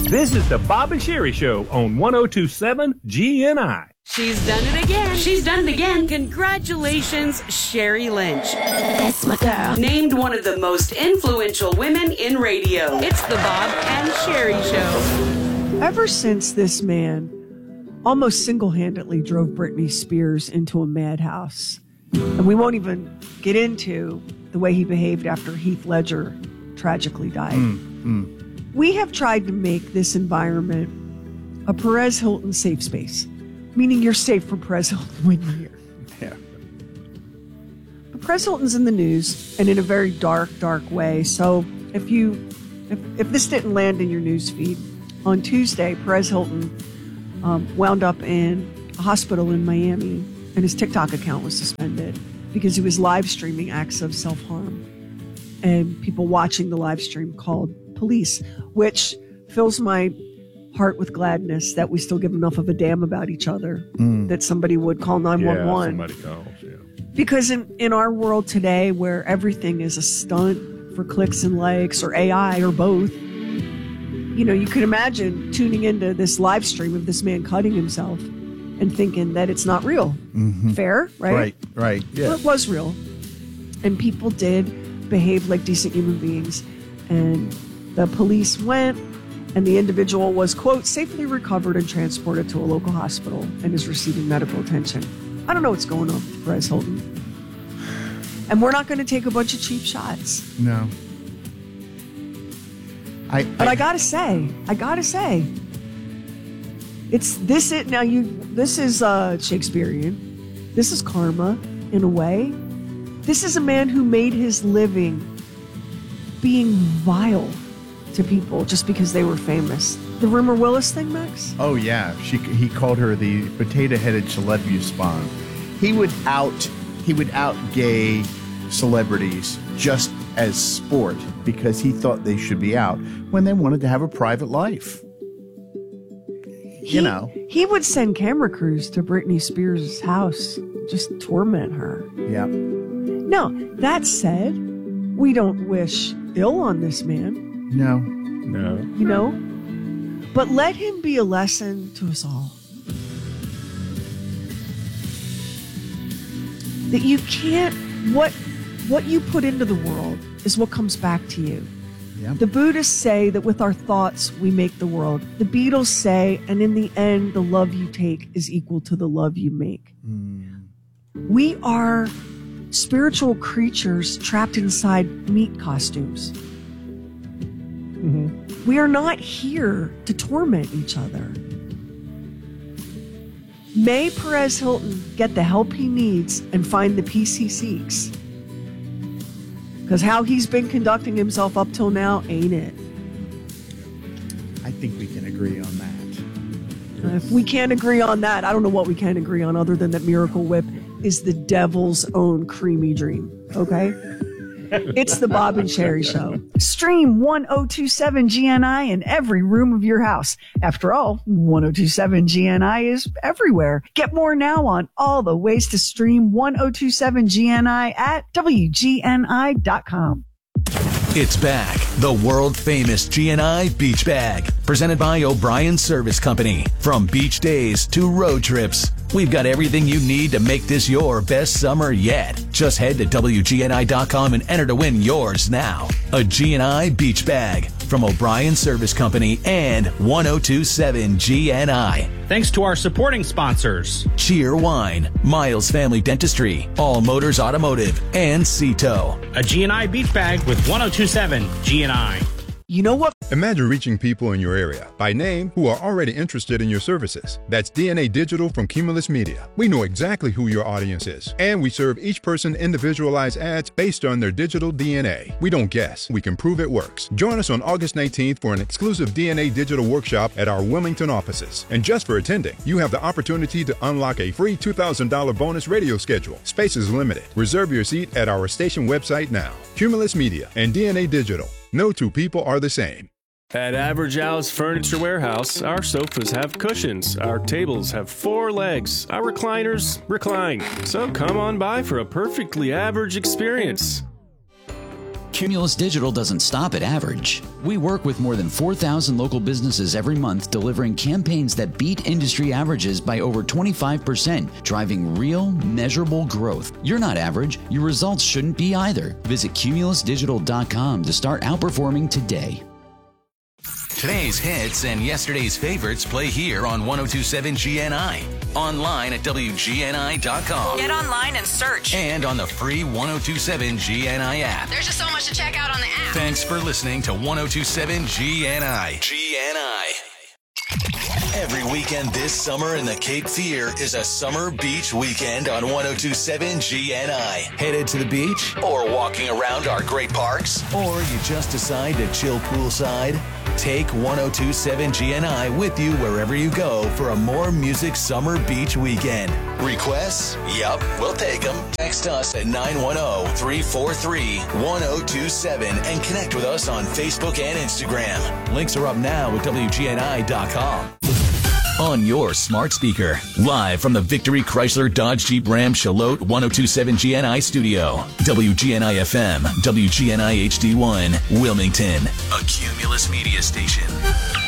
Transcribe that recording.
This is the Bob and Sherry Show on 1027 GNI. She's done it again. She's done it again. Congratulations, Sherry Lynch. That's my girl. Named one of the most influential women in radio. It's the Bob and Sherry Show. Ever since this man almost single-handedly drove Britney Spears into a madhouse, and we won't even get into the way he behaved after Heath Ledger tragically died. We have tried to make this environment a Perez Hilton safe space, meaning you're safe from Perez Hilton when you're here. Yeah. But Perez Hilton's in the news, and in a very dark, dark way. So if this didn't land in your news feed, on Tuesday, Perez Hilton wound up in a hospital in Miami, and his TikTok account was suspended because he was live streaming acts of self-harm. And people watching the live stream called police, which fills my heart with gladness that we still give enough of a damn about each other that somebody would call 911. Yeah, somebody calls, yeah. Because in our world today, where everything is a stunt for clicks and likes or AI or both, you could imagine tuning into this live stream of this man cutting himself and thinking that it's not real. Fair, right? Right. Yeah. Well, it was real. And people did behave like decent human beings. And the police went, and the individual was, quote, safely recovered and transported to a local hospital and is receiving medical attention. I don't know what's going on with Perez Hilton. And we're not going to take a bunch of cheap shots. No. But I gotta say, this is Shakespearean. This is karma, in a way. This is a man who made his living being vile to people just because they were famous. The Rumor Willis thing, Max? Oh, yeah. He called her the potato-headed celeb spawn. He would out gay celebrities just as sport because he thought they should be out when they wanted to have a private life. He would send camera crews to Britney Spears' house, just torment her. Yeah. Now, that said, we don't wish ill on this man. No. But let him be a lesson to us all. That you can't, what you put into the world is what comes back to you. Yeah. The Buddhists say that with our thoughts, we make the world. The Beatles say, and in the end, the love you take is equal to the love you make. We are spiritual creatures trapped inside meat costumes. We are not here to torment each other. May Perez Hilton get the help he needs and find the peace he seeks. Because how he's been conducting himself up till now ain't it. I think we can agree on that. If we can't agree on that, I don't know what we can agree on other than that Miracle Whip is the devil's own creamy dream. Okay? It's the Bob and Sherry Show. Stream 1027 GNI in every room of your house. After all, 1027 GNI is everywhere. Get more now on all the ways to stream 1027 GNI at WGNI.com. It's back. The world-famous GNI Beach Bag. Presented by O'Brien Service Company. From beach days to road trips, we've got everything you need to make this your best summer yet. Just head to WGNI.com and enter to win yours now. A GNI Beach Bag from O'Brien Service Company and 1027 GNI. Thanks to our supporting sponsors: Cheer Wine, Miles Family Dentistry, All Motors Automotive, and Cito. A GNI Beach Bag with 1027 GNI. You know what? Imagine reaching people in your area by name who are already interested in your services. That's DNA Digital from Cumulus Media. We know exactly who your audience is, and we serve each person individualized ads based on their digital DNA. We don't guess, we can prove it works. Join us on August 19th for an exclusive DNA Digital workshop at our Wilmington offices. And just for attending, you have the opportunity to unlock a free $2,000 bonus radio schedule. Space is limited. Reserve your seat at our station website now. Cumulus Media and DNA Digital. No two people are the same. At Average Al's Furniture Warehouse, our sofas have cushions, our tables have 4 legs, our recliners recline. So come on by for a perfectly average experience. Cumulus Digital doesn't stop at average. We work with more than 4,000 local businesses every month, delivering campaigns that beat industry averages by over 25%, driving real, measurable growth. You're not average. Your results shouldn't be either. Visit cumulusdigital.com to start outperforming today. Today's hits and yesterday's favorites play here on 102.7 GNI. Online at WGNI.com. Get online and search. And on the free 102.7 GNI app. There's just so much to check out on the app. Thanks for listening to 102.7 GNI. GNI. Every weekend this summer in the Cape Fear is a summer beach weekend on 102.7 GNI. Headed to the beach or walking around our great parks? Or you just decide to chill poolside? Take 102.7 GNI with you wherever you go for a more music summer beach weekend. Requests? Yup, we'll take them. Text us at 910-343-1027 and connect with us on Facebook and Instagram. Links are up now at WGNI.com. On your smart speaker, live from the Victory Chrysler Dodge Jeep Ram Charlotte 102.7 GNI studio. WGNI FM, WGNI HD1, Wilmington, a Cumulus media station.